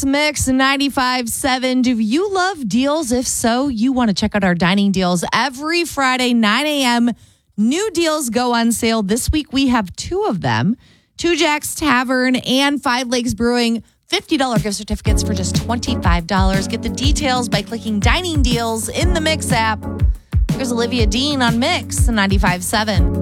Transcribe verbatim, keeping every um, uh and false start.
Mix, Mix ninety-five point seven. Do you love deals? If so, you want to check out our dining deals every Friday, nine a.m. New deals go on sale. This week, we have two of them. Two Jacks Tavern and Five Lakes Brewing. fifty dollars gift certificates for just twenty-five dollars. Get the details by clicking Dining Deals in the Mix app. Here's Olivia Dean on Mix ninety-five point seven.